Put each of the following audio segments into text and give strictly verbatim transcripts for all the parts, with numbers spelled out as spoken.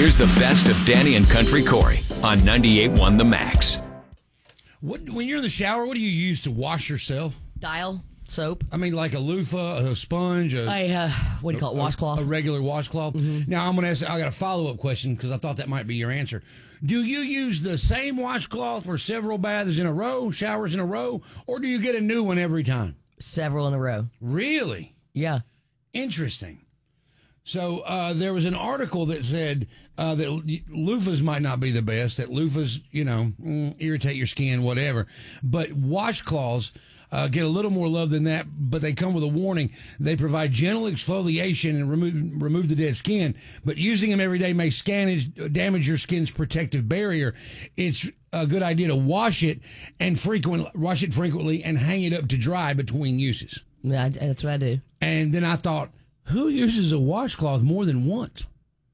Here's the best of Danny and Country Corey on ninety-eight point one The Max. What, when you're in the shower, what do you use to wash yourself? Dial soap. I mean, like a loofah, a sponge, a, I uh, what do you call it? Washcloth. a, a regular washcloth. Mm-hmm. Now, I'm going to ask, I got a follow-up question because I thought that might be your answer. Do you use the same washcloth for several baths in a row, showers in a row, or do you get a new one every time? Several in a row. Really? Yeah. Interesting. So uh, there was an article that said uh, that loofahs might not be the best, that loofahs, you know, mm, irritate your skin, whatever. But washcloths uh, get a little more love than that, but they come with a warning. They provide gentle exfoliation and remove remove the dead skin, but using them every day may scannage, damage your skin's protective barrier. It's a good idea to wash it and frequent wash it frequently and hang it up to dry between uses. Yeah, that's what I do. And then I thought, who uses a washcloth more than once?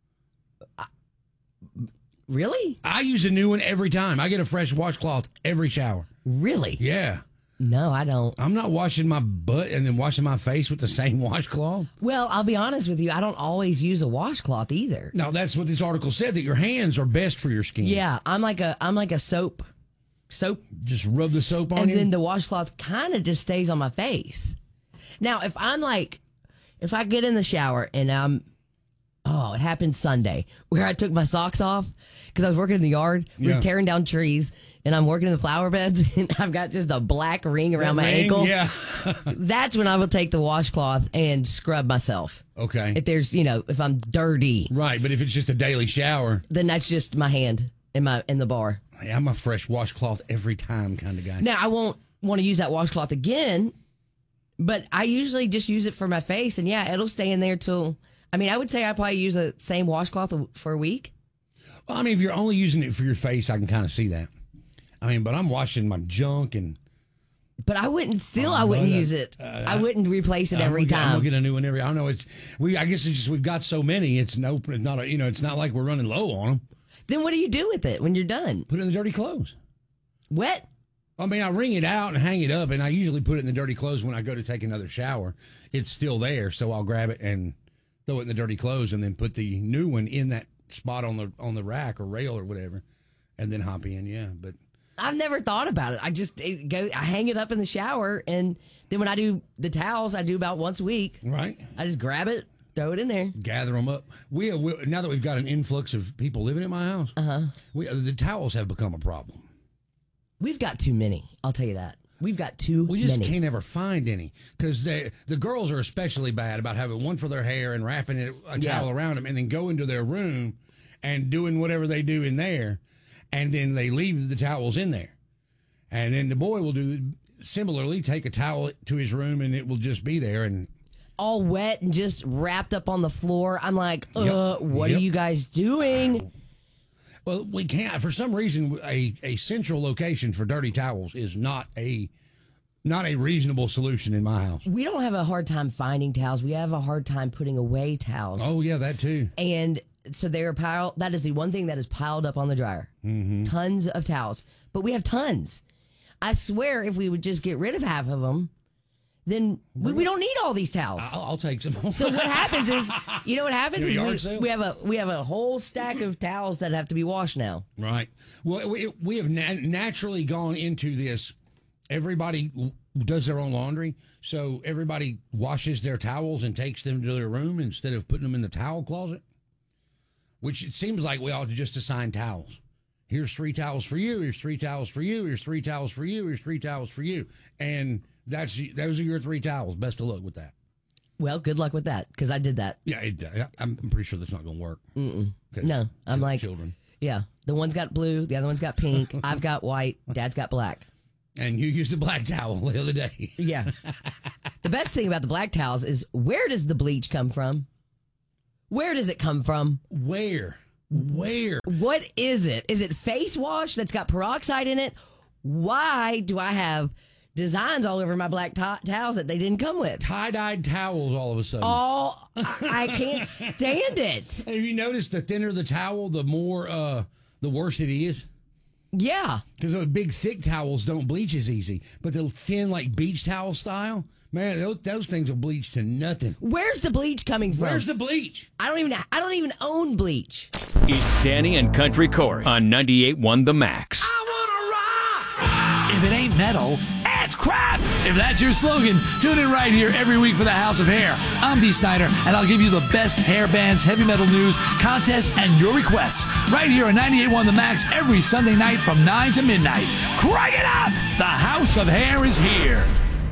Really? I use a new one every time. I get a fresh washcloth every shower. Really? Yeah. No, I don't. I'm not washing my butt and then washing my face with the same washcloth. Well, I'll be honest with you. I don't always use a washcloth either. No, that's what this article said, that your hands are best for your skin. Yeah, I'm like a I'm like a soap. Soap. Just rub the soap on and you? And then the washcloth kind of just stays on my face. Now, if I'm like, if I get in the shower and I'm, oh, it happened Sunday where I took my socks off because I was working in the yard. We Yeah. were tearing down trees and I'm working in the flower beds and I've got just a black ring around That my ring? ankle. Yeah. That's when I will take the washcloth and scrub myself. Okay. If there's, you know, if I'm dirty. Right, but if it's just a daily shower. Then that's just my hand in my in the bar. Hey, I'm a fresh washcloth every time kind of guy. Now, I won't want to use that washcloth again, but I usually just use it for my face, and yeah, it'll stay in there till, I mean, I would say I probably use the same washcloth for a week. Well, I mean, if you're only using it for your face, I can kind of see that. I mean, but I'm washing my junk and... But I wouldn't, still, Oh, I wouldn't but, uh, use it. uh, I wouldn't replace it I'm every gonna, I'm time. gonna get a new one every. I know it's. We. I guess it's just we've got so many. It's no. It's not. A, you know. It's not like we're running low on them. Then what do you do with it when you're done? Put it in the dirty clothes. Wet? I mean, I wring it out and hang it up, and I usually put it in the dirty clothes when I go to take another shower. It's still there, so I'll grab it and throw it in the dirty clothes, and then put the new one in that spot on the on the rack or rail or whatever, and then hop in. Yeah, but I've never thought about it. I just it go. I hang it up in the shower, and then when I do the towels, I do about once a week. Right. I just grab it, throw it in there. Gather them up. We, have, we now that we've got an influx of people living at my house, uh-huh. we, the towels have become a problem. We've got too many. I'll tell you that. We've got too We just many. can't ever find any because the girls are especially bad about having one for their hair and wrapping it, a Yeah. towel around them, and then go into their room and doing whatever they do in there, and then they leave the towels in there. And then the boy will do similarly, take a towel to his room, and it will just be there. And all wet and just wrapped up on the floor. I'm like, uh, Yep. what Yep. are you guys doing? well, we can't. For some reason, a a central location for dirty towels is not a not a reasonable solution in my house. We don't have a hard time finding towels. We have a hard time putting away towels. Oh yeah, that too. And so they're piled. That is the one thing that is piled up on the dryer. Mm-hmm. Tons of towels, but we have tons. I swear, if we would just get rid of half of them, then we, we don't need all these towels. I'll, I'll take some. So what happens is, you know what happens Your yard is we, sale? we have a we have a whole stack of towels that have to be washed now. Right. Well, we, we have na- naturally gone into this. Everybody w- does their own laundry, so everybody washes their towels and takes them to their room instead of putting them in the towel closet. Which it seems like we ought to just assign towels. Here's three towels for you. Here's three towels for you. Here's three towels for you. Here's three towels for you. And that's those are your three towels. Best of luck with that. Well, good luck with that, because I did that. Yeah, it, I'm pretty sure that's not going to work. Mm-mm. No, I'm like, children. Yeah, the one's got blue, the other one's got pink. I've got white. Dad's got black. And you used a black towel the other day. Yeah. The best thing about the black towels is, where does the bleach come from? Where does it come from? Where? Where? What is it? Is it face wash that's got peroxide in it? Why do I have designs all over my black to- towels that they didn't come with? Tie-dyed towels all of a sudden. Oh, I, I can't stand it. Have you noticed the thinner the towel, the more, uh, the worse it is? Yeah. Because those big, thick towels don't bleach as easy. But the thin, like beach towel style, man, those, those things will bleach to nothing. Where's the bleach coming from? Where's the bleach? I don't even I don't even own bleach. It's Danny and Country Corey on ninety-eight point one The Max. If it ain't metal, it's crap. If that's your slogan, tune in right here every week for the House of Hair. I'm Dee Snider, and I'll give you the best hair bands, heavy metal news, contests, and your requests right here on ninety-eight point one The Max every Sunday night from nine to midnight. Crank it up! The House of Hair is here.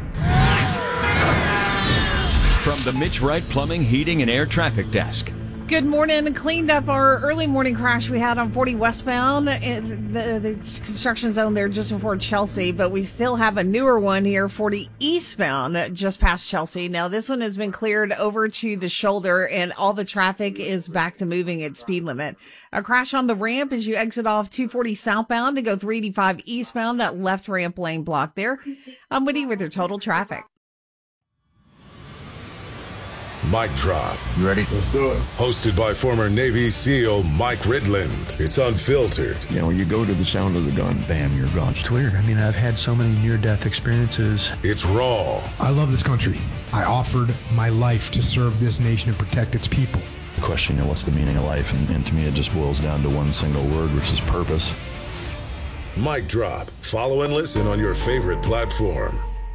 From the Mitch Wright Plumbing, Heating, and Air Traffic Desk. Good morning. Cleaned up our early morning crash we had on forty westbound, in the, the construction zone there just before Chelsea, but we still have a newer one here, forty eastbound, just past Chelsea. Now, this one has been cleared over to the shoulder, and all the traffic is back to moving at speed limit. A crash on the ramp as you exit off two forty southbound to go three eighty-five eastbound, that left ramp lane blocked there. I'm Woody with your total traffic. Mic Drop. You ready? Let's do it. Hosted by former Navy SEAL Mike Ridland. It's unfiltered. You know, you go to the sound of the gun, bam, you're gone. It's weird. I mean, I've had so many near-death experiences. It's raw. I love this country. I offered my life to serve this nation and protect its people. The question, you know, what's the meaning of life? And, and to me, it just boils down to one single word, which is purpose. Mic Drop. Follow and listen on your favorite platform.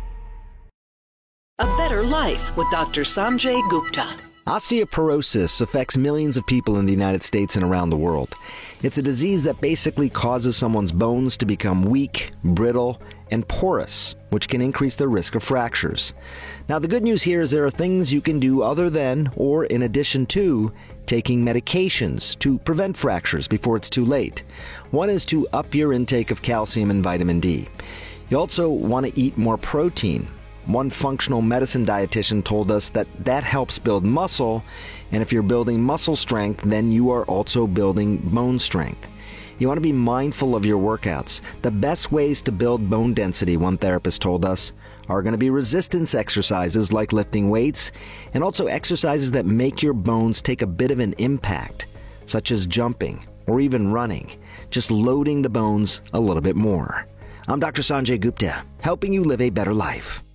A Better Life with Doctor Sanjay Gupta. Osteoporosis affects millions of people in the United States and around the world. It's a disease that basically causes someone's bones to become weak, brittle, and porous, which can increase their risk of fractures. Now, the good news here is there are things you can do other than, or in addition to, taking medications to prevent fractures before it's too late. One is to up your intake of calcium and vitamin D. You also want to eat more protein. One functional medicine dietitian told us that that helps build muscle, and if you're building muscle strength, then you are also building bone strength. You want to be mindful of your workouts. The best ways to build bone density, one therapist told us, are going to be resistance exercises like lifting weights, and also exercises that make your bones take a bit of an impact, such as jumping or even running, just loading the bones a little bit more. I'm Doctor Sanjay Gupta, helping you live a better life.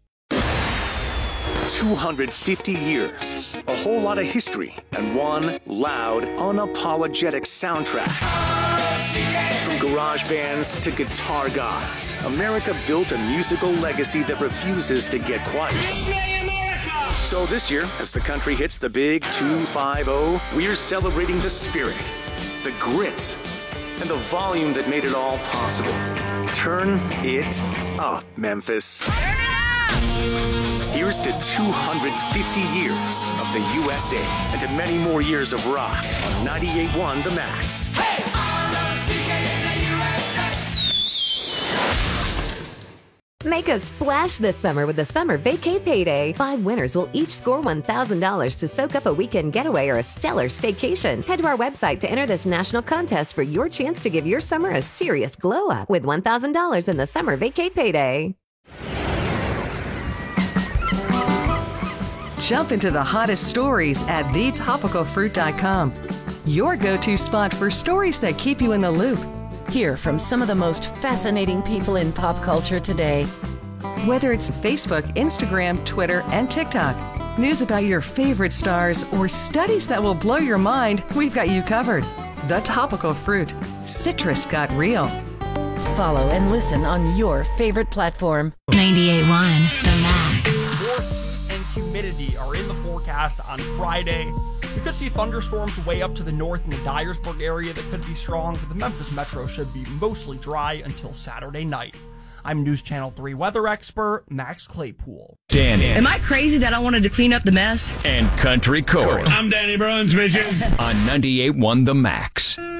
two hundred fifty years, a whole lot of history, and one loud, unapologetic soundtrack. From garage bands to guitar gods, America built a musical legacy that refuses to get quiet. So this year, as the country hits the big two fifty, we're celebrating the spirit, the grit, and the volume that made it all possible. Turn it up, Memphis. Here's to two hundred fifty years of the U S A and to many more years of rock on ninety-eight point one The Max. Hey! Make a splash this summer with the Summer Vacay Payday. Five winners will each score one thousand dollars to soak up a weekend getaway or a stellar staycation. Head to our website to enter this national contest for your chance to give your summer a serious glow up with one thousand dollars in the Summer Vacay Payday. Jump into the hottest stories at the topical fruit dot com. Your go-to spot for stories that keep you in the loop. Hear from some of the most fascinating people in pop culture today. Whether it's Facebook, Instagram, Twitter, and TikTok, news about your favorite stars, or studies that will blow your mind, we've got you covered. The Topical Fruit. Citrus got real. Follow and listen on your favorite platform. ninety-eight point one The Max. Humidity are in the forecast on Friday. We could see thunderstorms way up to the north in the Dyersburg area that could be strong, but the Memphis metro should be mostly dry until Saturday night. I'm News Channel three weather expert Max Claypool. Danny. Am I crazy that I wanted to clean up the mess? And Country Corey. I'm Danny Bruns, bitches. On ninety-eight point one The Max.